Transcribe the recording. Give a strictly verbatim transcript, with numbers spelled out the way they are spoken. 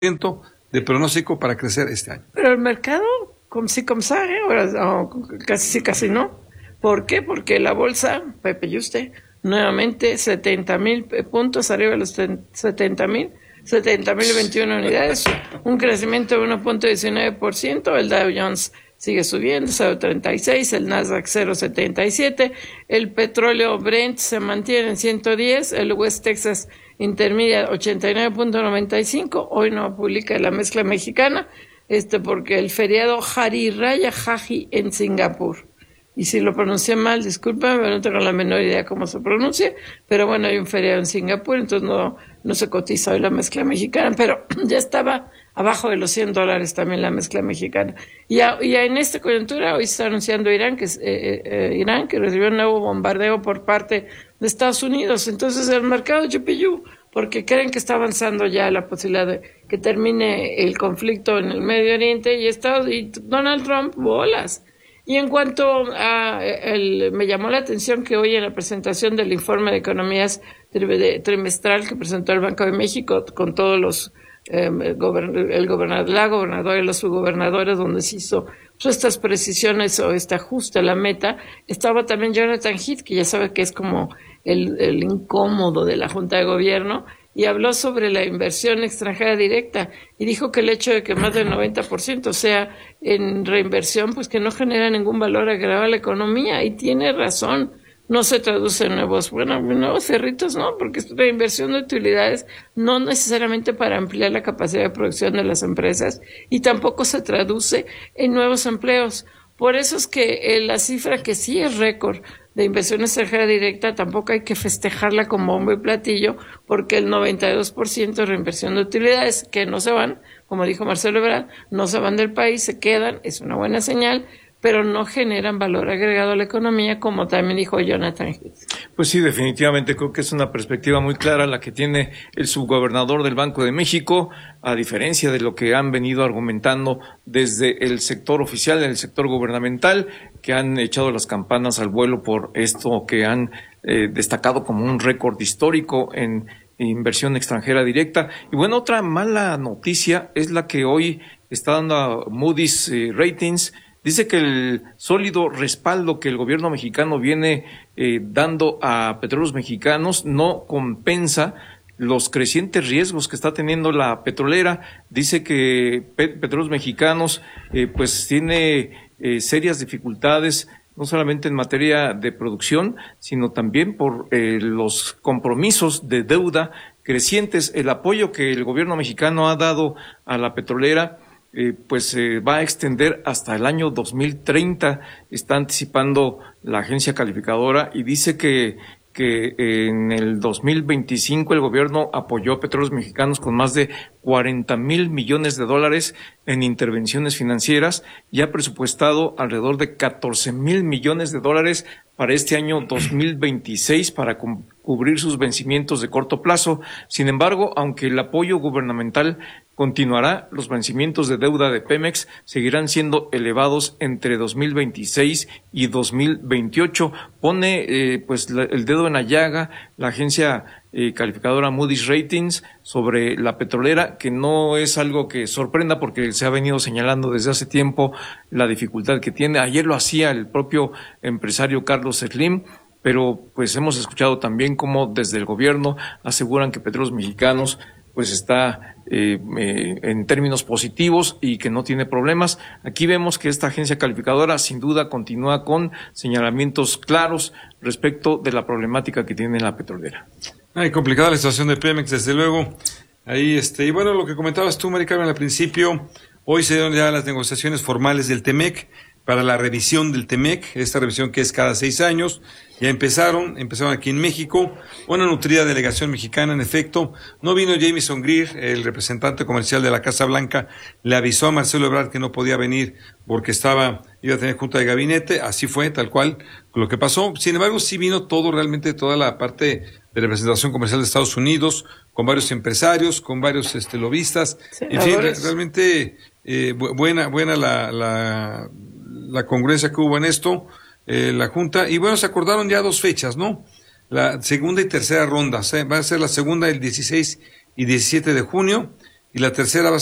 de pronóstico para crecer este año. Pero el mercado, como si como sabe, ahora no, casi sí, casi no. ¿Por qué? Porque la bolsa, Pepe y usted, nuevamente setenta mil puntos arriba de los setenta mil, setenta mil veintiuna unidades, un crecimiento de uno punto diecinueve por ciento, el Dow Jones sigue subiendo, cero punto treinta y seis, el Nasdaq cero punto setenta y siete, el petróleo Brent se mantiene en ciento diez, el West Texas Intermediate ochenta y nueve punto noventa y cinco, hoy no publica la mezcla mexicana, este porque el feriado Hari Raya Haji en Singapur. Y si lo pronuncié mal, discúlpame, no tengo la menor idea cómo se pronuncia, pero bueno, hay un feriado en Singapur, entonces no, no se cotiza hoy la mezcla mexicana, pero ya estaba abajo de los cien dólares también la mezcla mexicana. Y, a, y a en esta coyuntura hoy se está anunciando Irán que, eh, eh, Irán que recibió un nuevo bombardeo por parte de Estados Unidos, entonces el mercado chupillú, porque creen que está avanzando ya la posibilidad de que termine el conflicto en el Medio Oriente y Estados y Donald Trump, bolas. Y en cuanto a el, me llamó la atención que hoy en la presentación del informe de economías trimestral que presentó el Banco de México con todos los eh, gobern, el gobernador, la gobernadora y los subgobernadores donde se hizo pues, estas precisiones o este ajuste a la meta, estaba también Jonathan Heath, que ya sabe que es como el, el incómodo de la Junta de Gobierno, y habló sobre la inversión extranjera directa y dijo que el hecho de que más del noventa por ciento sea en reinversión, pues que no genera ningún valor agregado a la economía, y tiene razón, no se traduce en nuevos, bueno, nuevos cerritos, no, porque es reinversión de utilidades, no necesariamente para ampliar la capacidad de producción de las empresas, y tampoco se traduce en nuevos empleos. Por eso es que eh, la cifra que sí es récord de inversión extranjera directa tampoco hay que festejarla con bombo y platillo, porque el noventa y dos por ciento de reinversión de utilidades que no se van, como dijo Marcelo Ebrard, no se van del país, se quedan, es una buena señal, pero no generan valor agregado a la economía, como también dijo Jonathan Heath. Pues sí, definitivamente creo que es una perspectiva muy clara la que tiene el subgobernador del Banco de México, a diferencia de lo que han venido argumentando desde el sector oficial, el sector gubernamental, que han echado las campanas al vuelo por esto que han eh, destacado como un récord histórico en inversión extranjera directa. Y bueno, otra mala noticia es la que hoy está dando a Moody's eh, Ratings. Dice que el sólido respaldo que el gobierno mexicano viene eh, dando a petróleos mexicanos no compensa los crecientes riesgos que está teniendo la petrolera. Dice que Pet- Petróleos Mexicanos eh, pues tiene eh, serias dificultades, no solamente en materia de producción, sino también por eh, los compromisos de deuda crecientes. El apoyo que el gobierno mexicano ha dado a la petrolera Eh, pues eh, va a extender hasta el año dos mil treinta, está anticipando la agencia calificadora, y dice que que en el dos mil veinticinco el gobierno apoyó a Petróleos Mexicanos con más de cuarenta mil millones de dólares en intervenciones financieras y ha presupuestado alrededor de catorce mil millones de dólares para este año dos mil veintiséis para cu- cubrir sus vencimientos de corto plazo. Sin embargo, aunque el apoyo gubernamental continuará, los vencimientos de deuda de Pemex seguirán siendo elevados entre dos mil veintiséis y dos mil veintiocho. Pone eh, pues la, el dedo en la llaga la agencia eh, calificadora Moody's Ratings sobre la petrolera, que no es algo que sorprenda porque se ha venido señalando desde hace tiempo la dificultad que tiene. Ayer lo hacía el propio empresario Carlos Slim, pero pues hemos escuchado también cómo desde el gobierno aseguran que Petróleos Mexicanos pues está eh, eh, en términos positivos y que no tiene problemas. Aquí vemos que esta agencia calificadora sin duda continúa con señalamientos claros respecto de la problemática que tiene la petrolera. Ay, complicada la situación de Pemex, desde luego. Ahí, este, y bueno, lo que comentabas tú, Mari Carmen, al principio, hoy se dieron ya las negociaciones formales del Temec para la revisión del Temec, esta revisión que es cada seis años. Ya empezaron, empezaron aquí en México, una nutrida delegación mexicana, en efecto. No vino Jamieson Greer, el representante comercial de la Casa Blanca, le avisó a Marcelo Ebrard que no podía venir porque estaba, iba a tener junta de gabinete, así fue, tal cual, lo que pasó. Sin embargo, sí vino todo, realmente toda la parte de representación comercial de Estados Unidos, con varios empresarios, con varios este lobistas. En fin, re- realmente eh, bu- buena, buena la, la, la congruencia que hubo en esto. Eh, la Junta, y bueno, se acordaron ya dos fechas, ¿no? La segunda y tercera ronda, o sea, va a ser la segunda el dieciséis y diecisiete de junio, y la tercera va a